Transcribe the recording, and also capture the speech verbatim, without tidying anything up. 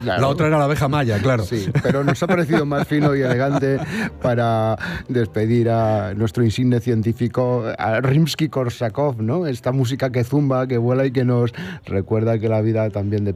Claro. La otra era la abeja maya, claro. Sí, pero nos ha parecido más fino y elegante para despedir a nuestro insigne científico, a Rimsky-Korsakov, ¿no? Esta música que zumba, que vuela y que nos recuerda que la vida también depende